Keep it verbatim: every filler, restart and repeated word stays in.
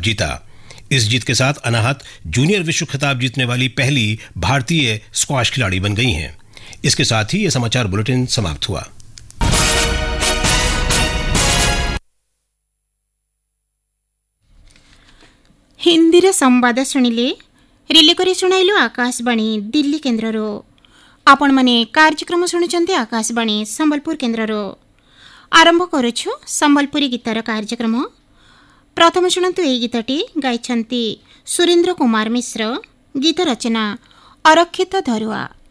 जीता। इस जीत के साथ अनाहत जूनियर विश्व खिताब जीतने वाली पहली भारतीय स्क्वाश खिलाड़ी बन गई हैं। इसके साथ ही यह समाचार बुलेटिन समाप्त हुआ। हिंदी संवाद शुणिले रिले करी शुणाइलु आकाशवाणी दिल्ली केन्द्ररो। आपण माने कार्यक्रम शुणुचंती आकाशवाणी संबलपुर केन्द्ररो। आरंभ करुछु संबलपुरी गीतर कार्यक्रम। प्रथम शुणन्तु एई गीतटी गाइछन्ती सुरेंद्र कुमार मिश्र। गीत रचना अरक्षित धरुआ।